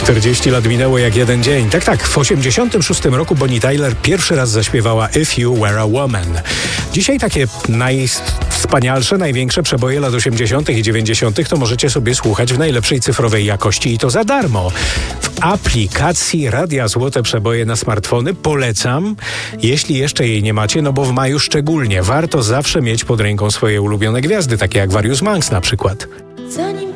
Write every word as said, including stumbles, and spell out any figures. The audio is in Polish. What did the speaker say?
czterdzieści lat minęło jak jeden dzień. Tak, tak. W osiemdziesiątym szóstym roku Bonnie Tyler pierwszy raz zaśpiewała If You Were a Woman. Dzisiaj takie najwspanialsze, największe przeboje lat osiemdziesiątych i dziewięćdziesiątych to możecie sobie słuchać w najlepszej cyfrowej jakości i to za darmo. W aplikacji Radia Złote Przeboje na smartfony polecam, jeśli jeszcze jej nie macie, no bo w maju szczególnie. Warto zawsze mieć pod ręką swoje ulubione gwiazdy, takie jak Various Monks na przykład.